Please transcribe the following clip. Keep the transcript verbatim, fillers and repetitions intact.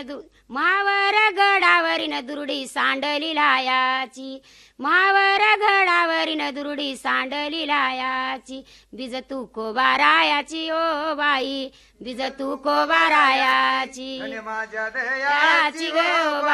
दु मावर गडावरीन दुर्डी सांडली लायाची, मावर गडावरीन दुर्डी सांडली लायाची, बीज तू कोबारायाची O by, बीज तू कोबारायाची माझ्या दयाची गो